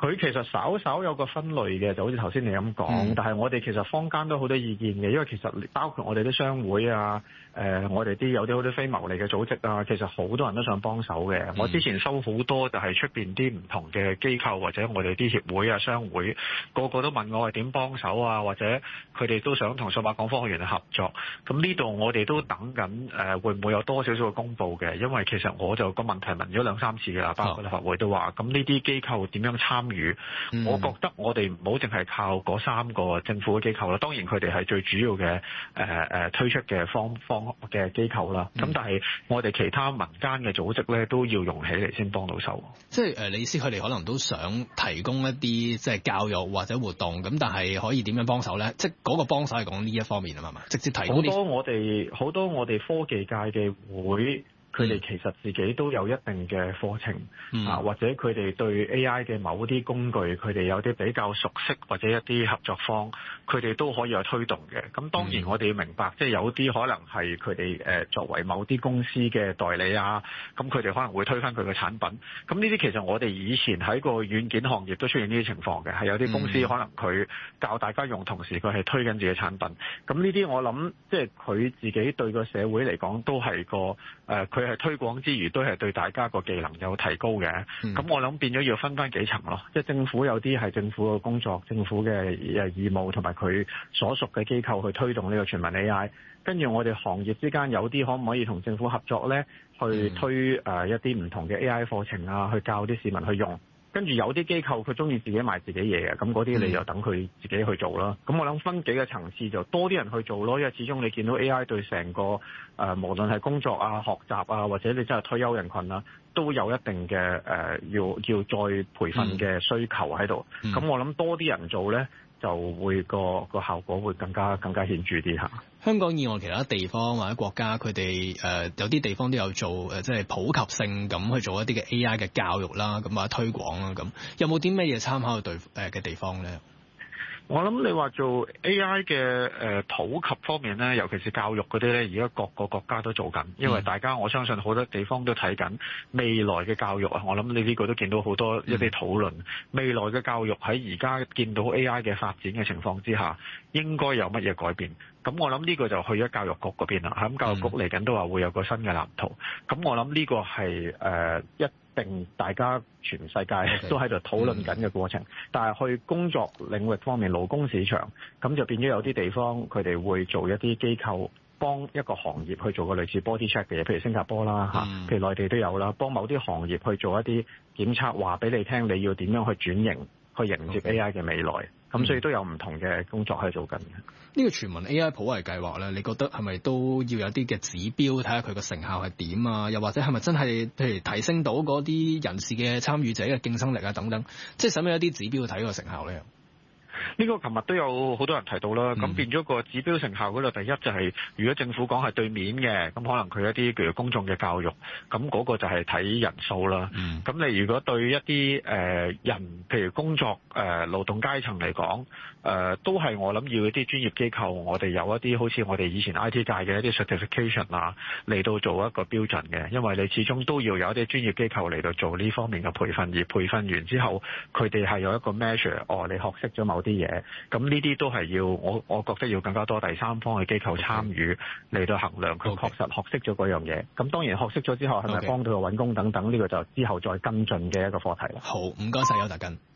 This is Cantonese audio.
佢其實稍稍有個分類嘅，就好似頭先你咁講，但係我哋其實坊間都好多意見嘅，因為其實包括我哋啲商會啊，我哋有啲好多非牟利嘅組織啊，其實好多人都想幫手嘅。我之前收好多就係出邊啲唔同嘅機構或者我哋啲協會啊、商會，個個都問我係點幫手啊，或者佢哋都想同數碼港科學園合作。咁呢度我哋都等緊會唔會有多少少嘅公佈嘅，因為其實我就個問題問咗2-3次㗎啦，包括立法會都話，咁呢啲機構點樣參與？我覺得我哋唔好淨係靠嗰3個政府嘅機構啦，當然佢哋係最主要嘅推出嘅方嘅機構啦。咁但係我哋其他民間嘅組織咧都要用起嚟先幫到手。 即係你意思佢哋可能都想提供一啲即係教育或者活動，咁但係可以點樣幫手咧？即係嗰個幫手係講呢一方面啊嘛，直接提供好多我哋科技界嘅會。佢哋其實自己都有一定嘅課程或者佢哋對 AI 嘅某啲工具，佢哋有啲比較熟悉或者一啲合作方，佢哋都可以有推動嘅。咁當然我哋要明白，即係有啲可能係佢哋作為某啲公司嘅代理啊，咁佢哋可能會推翻佢嘅產品。咁呢啲其實我哋以前喺個軟件行業都出現呢啲情況嘅，係有啲公司可能佢教大家用，同時佢係推緊自己嘅產品。咁呢啲我諗即係佢自己對個社會嚟講都係個佢係推廣之餘，都係對大家個技能有提高嘅。咁我諗變咗要分翻幾層咯，即係政府有啲係政府嘅工作、政府嘅義務，同埋佢所屬嘅機構去推動呢個全民 AI。跟住我哋行業之間有啲可唔可以同政府合作呢？去推一啲唔同嘅 AI 課程啊，去教啲市民去用。跟住有啲機構佢中意自己賣自己嘢嘅，咁嗰啲你就等佢自己去做啦。咁我諗分幾個層次就多啲人去做咯，因為始終你見到 AI 對成個無論係工作啊、學習啊，或者你真係退休人群啊，都有一定嘅要再培訓嘅需求喺度。咁我諗多啲人做呢，就會個效果會更加顯著啲嚇。 香港以外其他地方或者國家，佢哋有啲地方都有做即係普及性咁去做一啲嘅 AI 嘅教育啦，咁或者推廣啦，咁有冇啲咩嘢參考嘅地方咧？ 我諗你話做 AI 嘅普及方面咧，尤其是教育嗰啲咧，而家各個國家都做緊，因為大家我相信好多地方都睇緊未來嘅教育啊。我諗你呢個都見到好多一啲討論，未來嘅教育喺而家見到 AI 嘅發展嘅情況之下，應該有乜嘢改變？咁我諗呢個就去咗教育局嗰邊啦。咁教育局嚟緊都話會有個新嘅藍圖。咁我諗呢個係一定大家全世界都喺度討論緊嘅過程。但係去工作領域方面，勞工市場咁就變咗有啲地方佢哋會做一啲機構幫一個行業去做個類似 body check 嘅嘢，譬如新加坡啦譬如內地都有啦，幫某啲行業去做一啲檢測，話俾你聽你要點樣去轉型去迎接 AI 嘅未來。咁所以都有唔同嘅工作喺度做緊嘅。 呢個全民 AI 普惠計劃咧，你覺得係咪都要有啲嘅指標睇下佢個成效係點啊？又或者係咪真係譬如提升到嗰啲人士嘅參與者嘅競爭力啊等等？即係使唔使有啲指標睇個成效咧？ 呢個琴日都有好多人提到啦，咁變咗個指標成效嗰度，第一就係如果政府講係對面嘅，咁可能佢一啲譬如公眾嘅教育，咁嗰個就係睇人數啦。咁你如果對一啲人，譬如工作勞動階層嚟講，都係我諗要一啲專業機構，我哋有一啲好似我哋以前 IT 界嘅一啲 certification 啊，嚟到做一個標準嘅，因為你始終都要有一啲專業機構嚟到做呢方面嘅培訓，而培訓完之後，佢哋係有一個 measure，你學識咗某啲嘢，咁呢啲都係要我覺得要更加多第三方嘅機構參與嚟到衡量佢確實學識咗嗰樣嘢。咁當然學識咗之後係咪幫到佢揾工等等，呢個就之後再跟進嘅一個課題啦。 好，唔該晒邱達根。